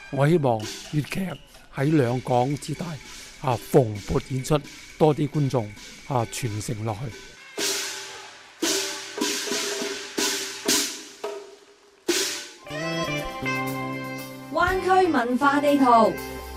我希望粵劇喺兩港之大蓬勃演出，多啲觀眾傳承落去。 灣區文化地圖。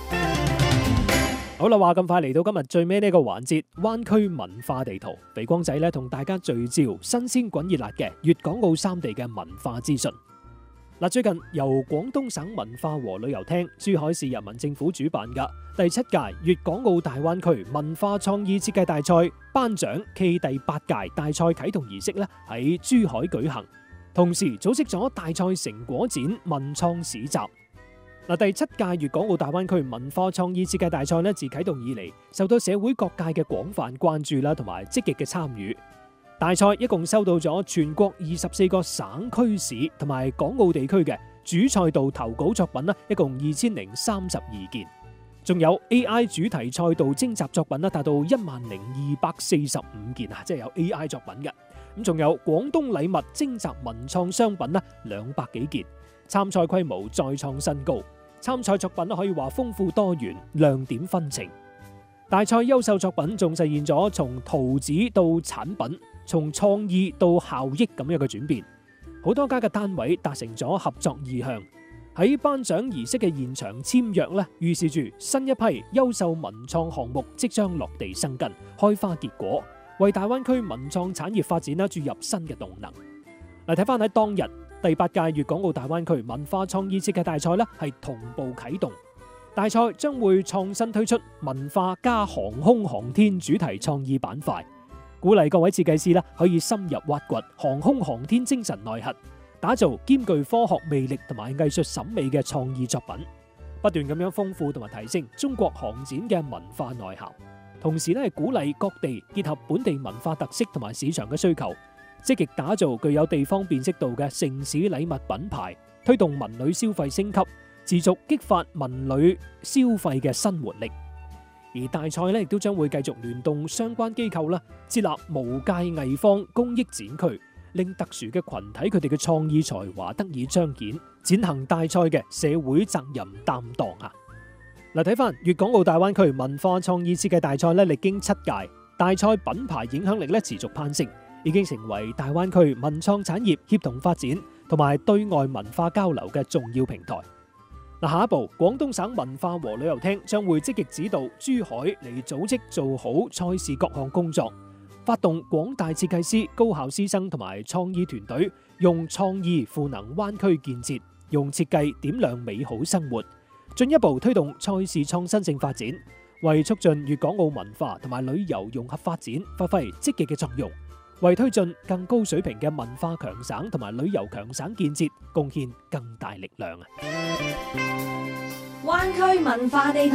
好啦，話咁快嚟到今日最尾呢個環節，灣區文化地圖，肥光仔咧同大家聚焦新鮮滾熱辣嘅粵港澳三地嘅文化資訊。嗱，最近由廣東省文化和旅遊廳、珠海市人民政府主辦嘅第7屆粵港澳大灣區文化創意設計大賽頒獎暨第8屆大賽啟動儀式咧喺珠海舉行，同時組織咗大賽成果展、文創市集。第7屆粵港澳大灣區文化創意設計大賽咧，自啟動以嚟，受到社會各界嘅廣泛關注啦，同埋積極嘅參與。大賽一共收到咗全國24個省區市同埋港澳地區嘅主賽道投稿作品啦，一共2032件，仲有 AI 主題賽道徵集作品啦，達到10,245件啊，即係有 AI 作品嘅。咁仲有廣東禮物徵集文創商品啦，200幾件。參賽規模再創新高，參賽作品可以話豐富多元，亮點紛呈。大賽優秀作品仲實現咗從圖紙到產品，從創意到效益咁樣嘅轉變。好多家嘅單位達成咗合作意向，喺頒獎儀式嘅現場簽約咧，預示住新一批優秀文創項目即將落地生根，開花結果，為大灣區文創產業發展注入新嘅動能。睇翻喺當日，第8屆粵港澳大灣區文化創意設計大賽係同步啟動，大賽將會創新推出文化加航空航天主題創意板塊，鼓勵各位設計師可以深入挖掘航空航天精神內核，打造兼具科學魅力同埋藝術審美嘅創意作品，不斷咁樣豐富同埋提升中國航展嘅文化內涵，同時係鼓勵各地結合本地文化特色同埋市場嘅需求，積極打造具有地方辨識度嘅城市禮物品牌，推動文旅消費升級，持續激發文旅消費嘅新活力。而大賽亦都將會繼續聯動相關機構設立無界藝坊公益展區，令特殊嘅群體佢哋嘅創意才華得以彰顯，踐行大賽嘅社會責任擔當啊！睇翻粵港澳大灣區文化創意設計大賽歷經7屆，大賽品牌影響力持續攀升，已經成為大灣區文創產業協同發展同埋對外文化交流嘅重要平台。下一步，廣東省文化和旅遊廳將會積極指導珠海嚟組織做好賽事各項工作，發動廣大設計師、高校師生同埋創意團隊，用創意賦能灣區建設，用設計點亮美好生活，進一步推動賽事創新性發展，為促進粵港澳文化同埋旅遊融合發展發揮積極嘅作用，為推進更高水平嘅文化強省同埋旅遊強省建設貢獻更大力量啊！ 灣區文化地圖。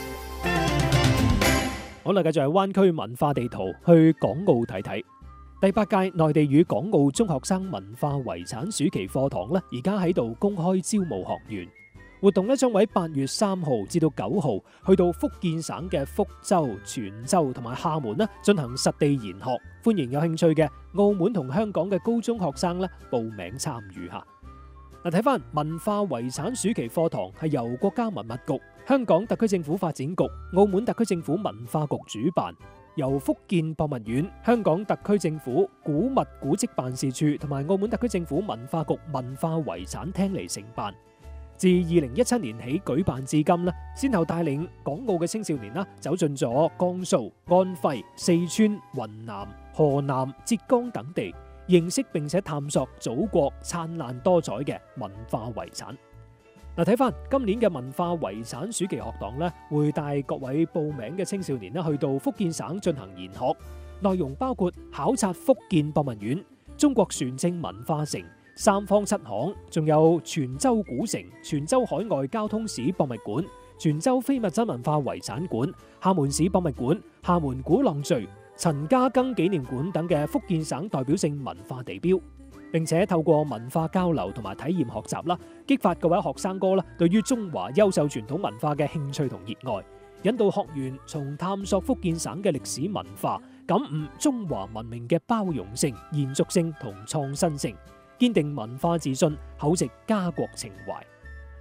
好啦，繼續係灣區文化地圖，去港澳睇睇。第8屆內地與港澳中學生文化遺產暑期課堂而家喺度公開招募學員。活動將喺8月3號至到9號去到福建省嘅福州、泉州同埋廈門進行實地研學，歡迎有興趣嘅澳門同香港嘅高中學生報名參與下。睇翻文化遺產暑期課堂係由國家文物局、香港特區政府發展局、澳門特區政府文化局主辦，由福建博物院、香港特區政府古物古蹟辦事處同埋澳門特區政府文化局文化遺產廳嚟承辦。自2017年起舉辦至今，先後帶領港澳嘅青少年走進咗江蘇、安徽、四川、雲南、河南、浙江等地，認識並且探索祖國燦爛多彩嘅文化遺產。睇翻今年嘅文化遺產暑期學堂會帶各位報名嘅青少年去到福建省進行研學，內容包括考察福建博物院、中國船政文化城、三坊七巷，仲有泉州古城、泉州海外交通史博物館、泉州非物質文化遺產館、廈門市博物館、廈門鼓浪嶼、陳嘉庚紀念館等嘅福建省代表性文化地標，並且透過文化交流同埋體驗學習激發各位學生哥對於中華優秀傳統文化嘅興趣同熱愛，引導學員從探索福建省嘅歷史文化，感悟中華文明嘅包容性、延續性同創新性，堅定文化自信，厚植家國情懷。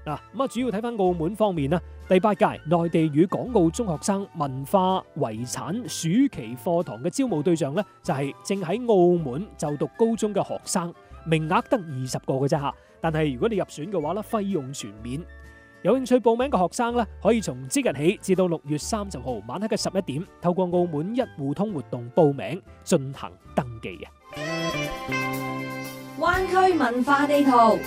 嗱，咁啊，主要睇翻澳門方面啦，第8屆內地與港澳中學生文化遺產暑期課堂嘅招募對象呢，就係正喺澳門就讀高中嘅學生，名額得20個嘅啫嚇。但係如果你入選嘅話呢，費用全免。有興趣報名嘅學生呢，可以從即日起至到6月30號晚黑嘅11點，透過澳門一戶通活動報名進行登記嘅。 灣區文化地圖。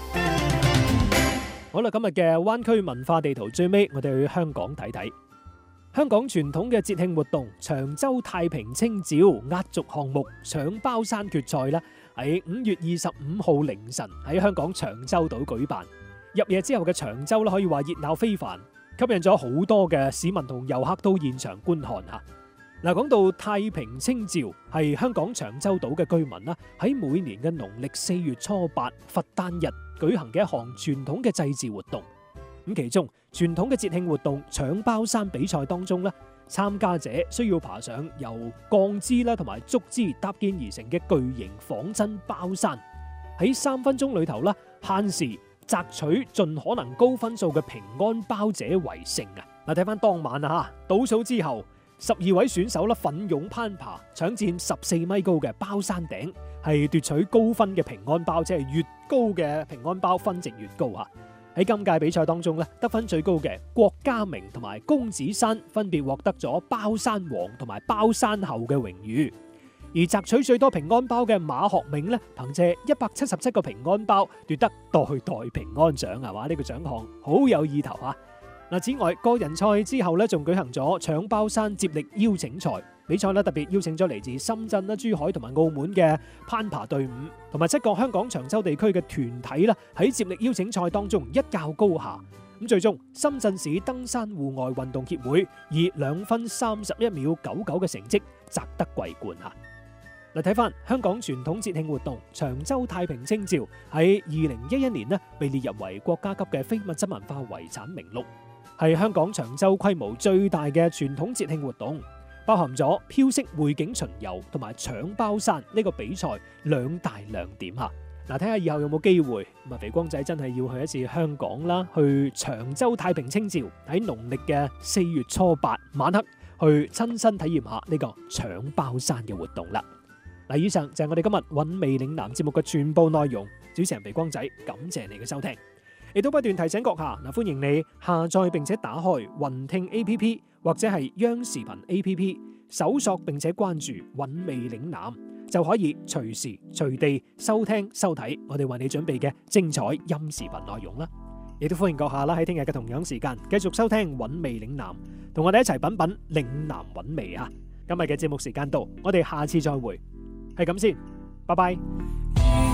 好啦，今日嘅灣區文化地圖最尾，我哋去香港睇睇。香港傳統嘅節慶活動長洲太平清醮壓軸項目搶包山決賽啦，喺5月25號凌晨喺香港長洲島舉辦。入夜之後嘅長洲可以話熱鬧非凡，吸引咗好多嘅市民同遊客到現場觀看吓。嗱，講到太平清醮，係香港長洲島嘅居民啦，喺每年嘅農曆4月初8佛誕日舉行嘅一項傳統嘅祭祀活動。咁其中傳統嘅節慶活動搶包山比賽當中咧，參加者需要爬上由鋼枝啦同埋竹枝搭建而成嘅巨型仿真包山，喺3分鐘裏頭啦限時摘取盡可能高分數嘅平安包者為勝啊！嗱，睇翻當晚啊吓，倒數之後，12位選手奮勇攀爬，搶佔14米高嘅包山頂，係奪取高分嘅平安包，即係越高嘅平安包分值越高啊！喺今屆比賽當中咧，得分最高嘅郭家明同埋公子山分別獲得咗包山王同埋包山后嘅榮譽。而摘取最多平安包嘅馬學銘咧，憑借177個平安包奪得代代平安獎，係嘛？呢個獎項好有意頭啊！嗱，此外個人賽之後咧，仲舉行咗搶包山接力邀請賽比賽咧，特別邀請咗嚟自深圳啦、珠海同埋澳門嘅攀爬隊伍，同埋7個香港長洲地區嘅團體啦，喺接力邀請賽當中一較高下。咁最終深圳市登山戶外運動協會以2分31秒99嘅成績摘得季冠嚇。嚟睇翻香港傳統節慶活動長洲太平清醮喺2011年呢，被列入為國家級嘅非物質文化遺產名錄，係香港長洲規模最大嘅傳統節慶活動，包含咗飄色匯景巡遊同埋搶包山呢個比賽2大亮點嚇。嗱，睇下以後有冇機會，肥光仔真係要去一次香港啦，去長洲太平清醮喺農曆嘅4月初8晚黑去親身體驗下呢個搶包山嘅活動啦。嗱，以上就係我哋今日韻味嶺南節目嘅全部內容。主持人肥光仔，感謝你嘅收聽，亦都不斷提醒閣下歡迎你下載並且打開雲聽 A.P.P 或者係央視頻 A.P.P 搜索並且關注韻味嶺南，就可以隨時隨地收聽收睇我哋為你準備嘅精彩音視頻內容啦。亦都歡迎閣下喺聽日嘅同樣時間繼續收聽韻味嶺南，同我哋一齊品品嶺南韻味啊！今日嘅節目時間到，我哋下次再會。係咁先，拜拜。